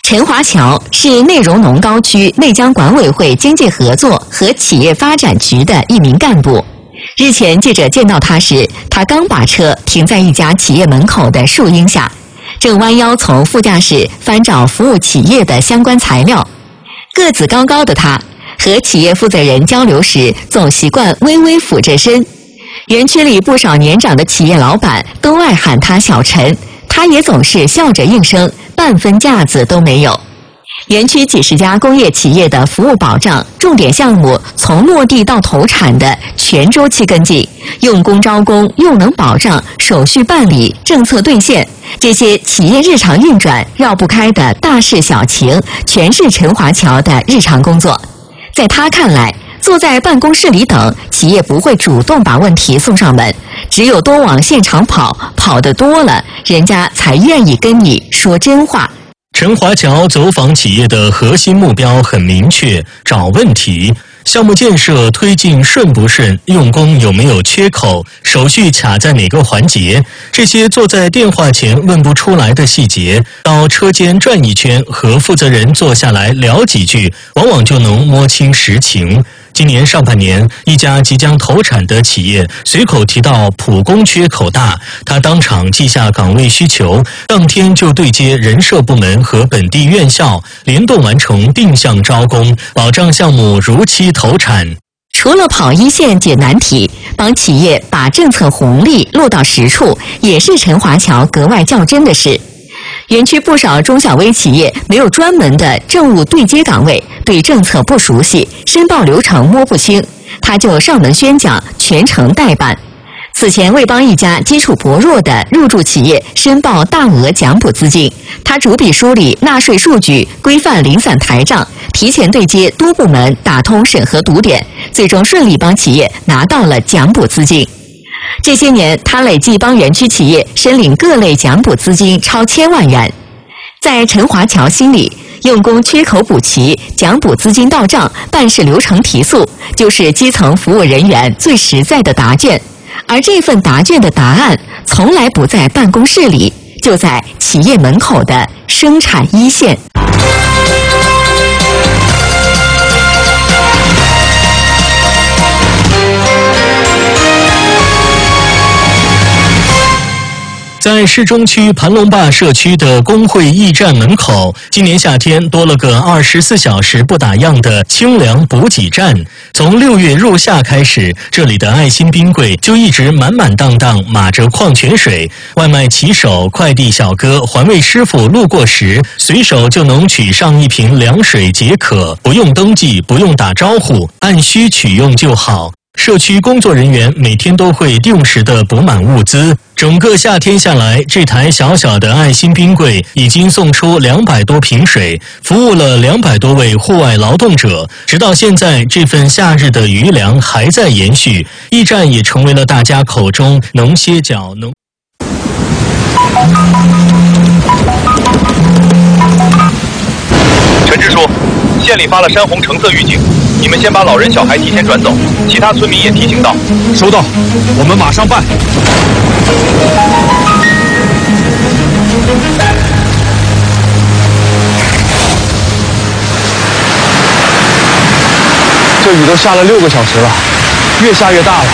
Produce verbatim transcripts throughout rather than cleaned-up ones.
陈华侨是内荣农高区内江管委会经济合作和企业发展局的一名干部。日前记者见到他时，他刚把车停在一家企业门口的树荫下，正弯腰从副驾驶翻找服务企业的相关材料。个子高高的他，和企业负责人交流时总习惯微微俯着身。园区里不少年长的企业老板都爱喊他小陈，他也总是笑着应声，半分架子都没有。园区几十家工业企业的服务保障重点项目，从落地到投产的全周期跟进，用工招工、用能保障、手续办理、政策兑现，这些企业日常运转绕不开的大事小情，全是陈华侨的日常工作。在他看来，坐在办公室里等，企业不会主动把问题送上门，只有多往现场跑，跑得多了，人家才愿意跟你说真话。 陈华侨走访企业的核心目标很明确，找问题。项目建设推进顺不顺，用工有没有缺口，手续卡在哪个环节，这些坐在电话前问不出来的细节，到车间转一圈，和负责人坐下来聊几句，往往就能摸清实情。今年上半年，一家即将投产的企业随口提到普工缺口大，他当场记下岗位需求，当天就对接人社部门和本地院校，联动完成定向招工，保障项目如期投产。 除了跑一线解难题，帮企业把政策红利落到实处，也是陈华侨格外较真的事。园区不少中小微企业没有专门的政务对接岗位，对政策不熟悉，申报流程摸不清，他就上门宣讲，全程代办。此前为帮一家基础薄弱的入驻企业申报大额奖补资金，他主笔梳理纳税数据，规范零散台账，提前对接多部门，打通审核堵点，最终顺利帮企业拿到了奖补资金。这些年，他累计帮园区企业申领各类奖补资金超千万元。在陈华侨心里，用工缺口补齐、奖补资金到账、办事流程提速，就是基层服务人员最实在的答卷。而这份答卷的答案，从来不在办公室里，就在企业门口的生产一线。 在市中区盘龙坝社区的工会驿站门口，今年夏天多了个二十四小时不打烊的清凉补给站。从六月入夏开始，这里的爱心冰柜就一直满满当当码着矿泉水。外卖骑手、快递小哥、环卫师傅路过时，随手就能取上一瓶凉水解渴，不用登记，不用打招呼，按需取用就好。社区工作人员每天都会定时的补满物资，整个夏天下来，这台小小的爱心冰柜已经送出两百多瓶水，服务了两百多位户外劳动者。直到现在，这份夏日的余粮还在延续，驿站也成为了大家口中能歇脚能。 陈支书，县里发了山洪橙色预警，你们先把老人小孩提前转走，其他村民也提醒到。 收到，我们马上办。这雨都下了六个小时了，越下越大了。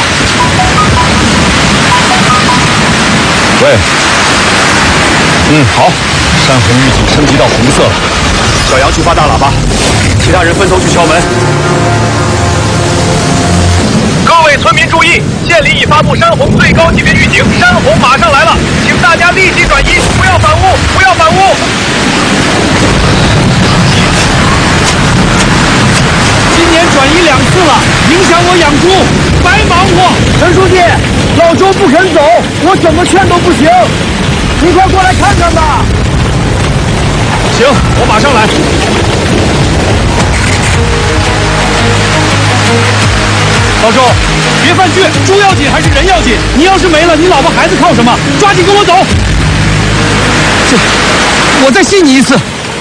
喂，嗯，好，山洪预警升级到红色了。小杨去发大喇叭，其他人分头去敲门。 各位村民注意，县里已发布山洪最高级别预警，山洪马上来了，请大家立即转移，不要反屋，不要反屋。 今年转移两次了，影响我养猪，白忙活。陈书记，老周不肯走，我怎么劝都不行，你快过来看看吧。行，我马上来。老周，别犯倔，猪要紧还是人要紧？你要是没了，你老婆孩子靠什么？抓紧跟我走。这，我再信你一次。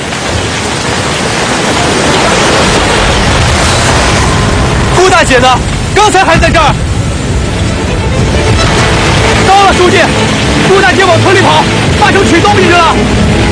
顾大姐呢？刚才还在这儿。到了，书记，顾大姐往村里跑，八成取东西去了。